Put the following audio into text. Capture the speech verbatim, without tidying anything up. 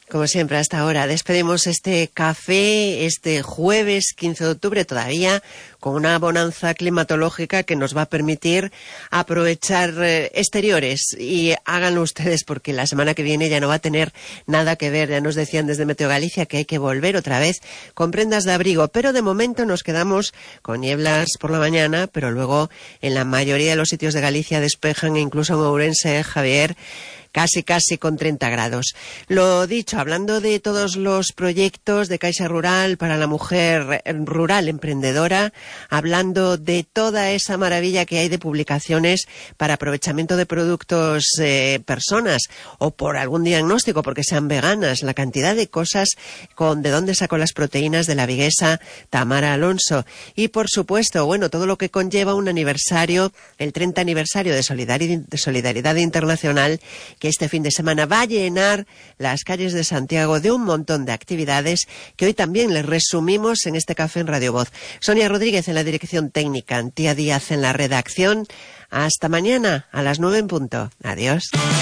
Como siempre, hasta ahora despedimos este café este jueves quince de octubre todavía con una bonanza climatológica que nos va a permitir aprovechar eh, exteriores, y háganlo ustedes porque la semana que viene ya no va a tener nada que ver. Ya nos decían desde Meteo Galicia que hay que volver otra vez con prendas de abrigo, pero de momento nos quedamos con nieblas por la mañana, pero luego en la mayoría de los sitios de Galicia despejan, e incluso en Ourense, Javier, casi casi con treinta grados. Lo dicho, hablando de todos los proyectos de Caixa Rural para la mujer rural emprendedora, hablando de toda esa maravilla que hay de publicaciones para aprovechamiento de productos eh, personas, o por algún diagnóstico porque sean veganas, la cantidad de cosas con de dónde sacó las proteínas de la viguesa Tamara Alonso, y por supuesto, bueno, todo lo que conlleva un aniversario, el treinta aniversario de Solidaridad, de Solidaridad Internacional, que este fin de semana va a llenar las calles de Santiago de un montón de actividades que hoy también les resumimos en este café en Radio Voz. Sonia Rodríguez en la dirección técnica, Antía Díaz en la redacción. Hasta mañana a las nueve en punto. Adiós.